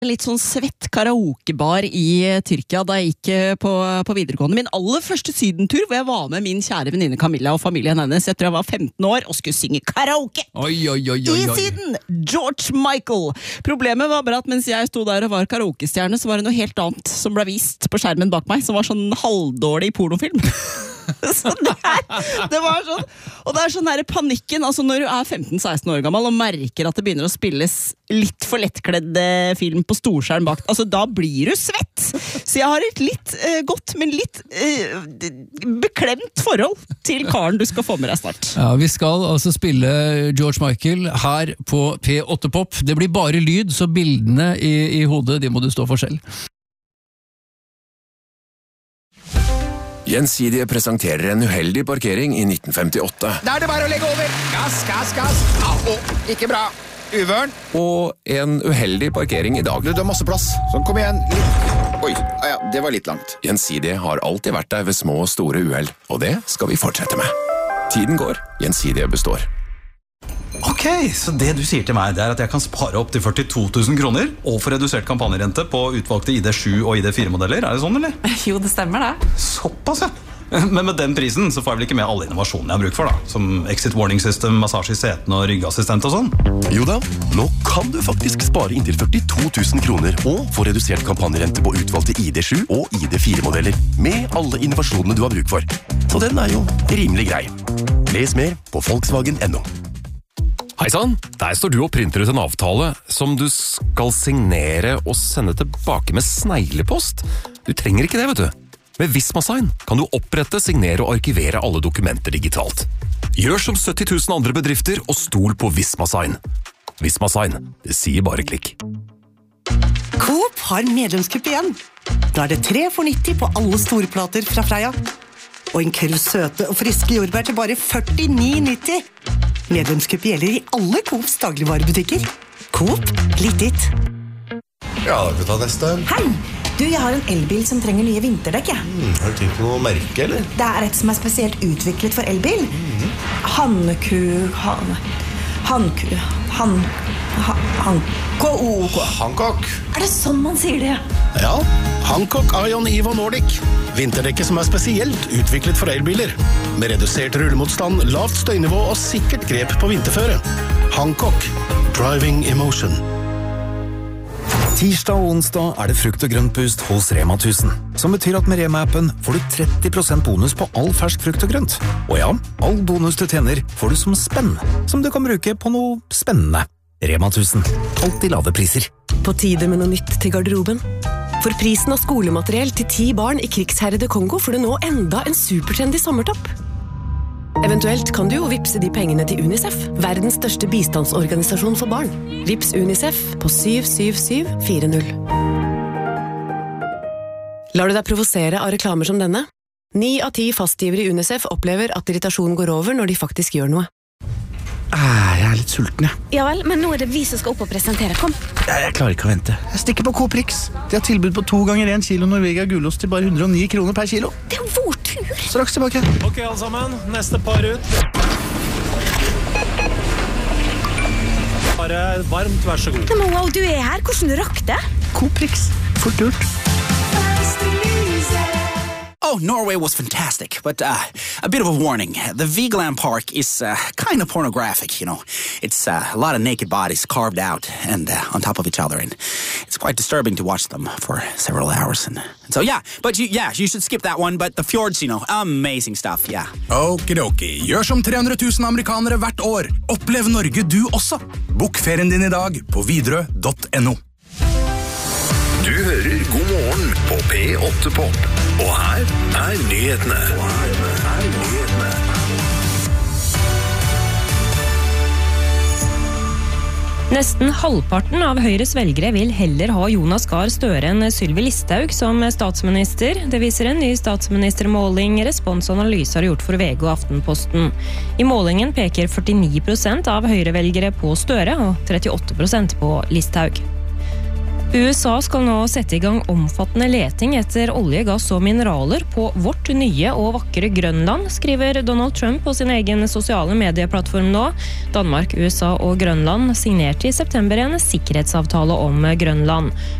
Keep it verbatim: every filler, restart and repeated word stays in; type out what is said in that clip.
litt sånn svett karaokebar i Tyrkia da jeg gikk på, på videregående. Min aller første sydentur hvor jeg var med min kjære venninne Camilla og familien hennes. Jeg tror jeg var femten år og skulle synge karaoke oi, oi, oi, oi, oi. i Syden. George Michael. Problemet var bare at mens jeg sto der og var karaokestjerne, så var det noe helt annet som ble vist på skjermen bak meg, som var sånn halvdårlig pornofilm. Så det, er, det var sånn, og det er sånn der panikken, altså når du er femten seksten år gammel og merker at det begynner å spilles litt for lettkledd film på storskjerm bak, altså da blir du svett. Så jeg har et litt eh, godt, men litt eh, beklemt forhold til karen du skal få med deg snart. Ja, vi skal altså spille George Michael her på P åtte Pop. Det blir bare lyd, så bildene i, i hodet, de må du stå for selv. Gjensidige presenterer en uheldig parkering i nitten femtiåtte. Da er det bare å legge over! Gass, gass, gass! Au, ikke bra! Uvørn! Og en uheldig parkering i dag. Du, du har masse plass. Sånn, kom igjen. Litt. Oi, ah, ja, det var litt langt. Gjensidige har alltid vært der ved små og store uheld, og det skal vi fortsette med. Tiden går, Gjensidige består. Ok, så det du sier til meg, det er at jeg kan spare opp til førtito tusen kroner og få redusert kampanjerente på utvalgte I D sju og I D fire modeller. Er det sånn, eller? Jo, det stemmer det. Såpass, ja. Men med den prisen så får jeg vel ikke med alle innovasjonene jeg har bruk for, da. Som exit warning system, massasje I seten og ryggassistent og sånn. Jo da, nå kan du faktisk spare inntil førtito tusen kroner og få redusert kampanjerente på utvalgte I D sju og I D fire modeller med alle innovasjonene du har bruk for. Så den er jo rimelig grei. Les mer på Volkswagen punktum no. Hei sann, der står du og printer ut en avtale som du skal signere og sende tilbake med sneglepost. Du trenger ikke det, vet du. Med Visma-sign kan du opprette, signere og arkivere alle dokumenter digitalt. Gjør som sytti tusen andre bedrifter og stol på Visma-sign. Visma-sign, det sier bare klikk. Coop har medlemskupp igjen. Da er det tre for nitti på alle storplater fra Freia. Og en kurv søte og friske jordbær til bare førtini nitti. Medlemskupp gjelder I alle Coops dagligvarebutikker. Coop, litt ditt. Ja, da kan vi ta neste. Hei! Du, jeg har en elbil som trenger nye vinterdekk, ja. Mm, har du tenkt på noe merke, eller? Det er et som er spesielt utviklet for elbil. Mm. Hanku... Han... Hanku... Han... Han... Hankook. Hancock. Er det sånn man sier det? Ja, Hancock Ion Evo Nordic. Vinterdekket som er spesielt utviklet for elbiler. Med redusert rullemotstand, lavt støynivå og sikkert grep på vinterføre. Hancock. Driving emotion. Tirsdag og onsdag er det frukt og grønt boost hos Rema tusen, som betyr at med Rema-appen får du tretti prosent bonus på all fersk frukt og grønt. Og ja, all bonus du tjener får du som spenn, som du kan bruke på noe spennende. Rema tusen, alltid lave priser. På tide med noe nytt til garderoben. For prisen av skolemateriell til ti barn I krigsherrede Kongo får du nå enda en supertrendy sommertopp. Eventuelt kan du jo vipse de pengene til UNICEF, verdens største bistandsorganisasjon for barn. Vips UNICEF på syv syv syv fire null. Lar du deg provosere av reklamer som denne? Ni av ti fastgivere I UNICEF opplever at irritasjonen går over når de faktisk gjør noe. Ah, jeg er litt sulten, jeg. Ja vel, men nå er det vi som skal opp og presentere. Kom. Jeg, jeg klarer ikke å vente. Jeg stikker på Coop Rix. De har tilbud på to ganger en kilo Norvegia gulost til bare hundre og ni kroner per kilo. Det er jo vår tur. Straks tilbake. Ok, alle sammen. Neste par ut. Bare varmt, vær så god. Nei, men wow, du er her. Hvordan du rakk det? Coop Rix. Fort gjort. Oh, Norway was fantastic, but uh, a bit of a warning. The Vigeland Park is uh, kind of pornographic, you know. It's uh, a lot of naked bodies carved out and uh, on top of each other, and it's quite disturbing to watch them for several hours. And, and so, yeah, but you, yeah, you should skip that one, but the fjords, you know, amazing stuff, yeah. Okidoki, gjør som tre hundre tusen amerikanere hvert år. Opplev Norge du også. Bok ferien din I dag på Widerøe punktum no. Du hører God morgen på P åtte Pop, og her er nyhetene. Og her er nyhetene. Nesten halvparten av Høyres velgere vil heller ha Jonas Gahr Støre enn Sylvi Listhaug som statsminister. Det viser en ny statsministermåling Respons og Analyse har gjort for V G og Aftenposten. I målingen peker førtini prosent av Høyre-velgere på Støre og trettiåtte prosent på Listhaug. U S A skal nå sette i gang omfattende leting etter olje, gass og mineraler på vårt nye og vakre Grønland, skriver Donald Trump på sin egen sosiale medieplattform nå. Danmark, U S A og Grønland signerte i september en sikkerhetsavtale om Grønland.